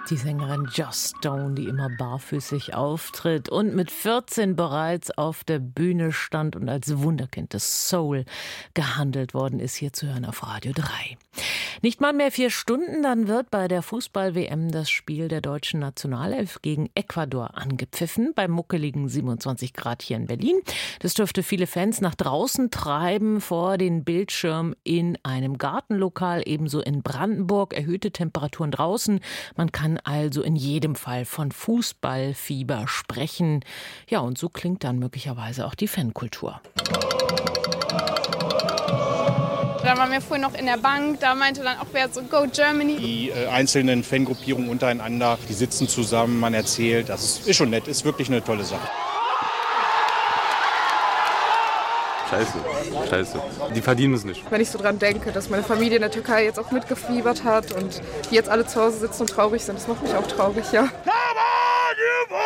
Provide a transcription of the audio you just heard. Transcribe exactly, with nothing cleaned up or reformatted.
Die Sängerin Joss Stone, die immer barfüßig auftritt und mit vierzehn bereits auf der Bühne stand und als Wunderkind des Soul gehandelt worden ist, hier zu hören auf Radio drei. Nicht mal mehr vier Stunden, dann wird bei der Fußball-W M das Spiel der deutschen Nationalelf gegen Ecuador angepfiffen, bei muckeligen siebenundzwanzig Grad hier in Berlin. Das dürfte viele Fans nach draußen treiben, vor den Bildschirm in einem Gartenlokal, ebenso in Brandenburg, erhöhte Temperaturen draußen. Man kann also in jedem Fall von Fußballfieber sprechen. Ja, und so klingt dann möglicherweise auch die Fankultur. Da waren wir vorhin noch in der Bank, da meinte dann auch wer so, Go Germany. Die äh, einzelnen Fangruppierungen untereinander, die sitzen zusammen, man erzählt, das ist, ist schon nett, ist wirklich eine tolle Sache. Scheiße, scheiße. Die verdienen es nicht. Wenn ich so dran denke, dass meine Familie in der Türkei jetzt auch mitgefiebert hat und die jetzt alle zu Hause sitzen und traurig sind, das macht mich auch traurig, ja.